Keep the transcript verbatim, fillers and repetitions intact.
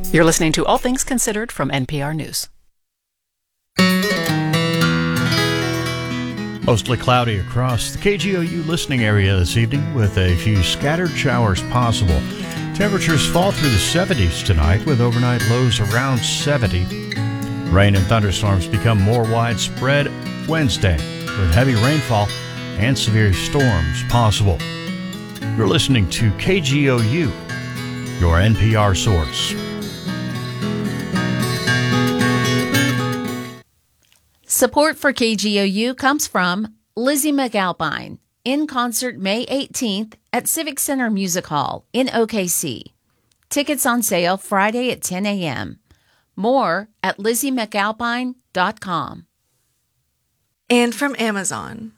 You're listening to All Things Considered from N P R News. Mostly cloudy across the K G O U listening area this evening with a few scattered showers possible. Temperatures fall through the seventies tonight with overnight lows around seventy. Rain and thunderstorms become more widespread Wednesday with heavy rainfall and severe storms possible. You're listening to K G O U, your N P R source. Support for K G O U comes from Lizzie McAlpine, in concert May eighteenth at Civic Center Music Hall in O K C. Tickets on sale Friday at ten a.m. More at lizzie mcalpine dot com. And from Amazon,